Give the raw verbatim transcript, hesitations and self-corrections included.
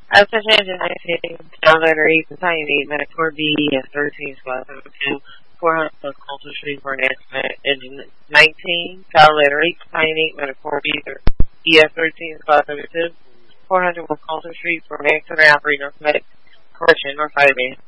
As engine nineteen, down letter E, Battalion eight, Medic four B, S thirteen, Squad seventy-two, four hundred plus Coulter Street for an accident. Engine nineteen, down letter eight, Battalion eight, Medic four B, E S thirteen, Squad seventy-two, four hundred West Coulter Street for an accident. Operating North Medic, correction, North Highway.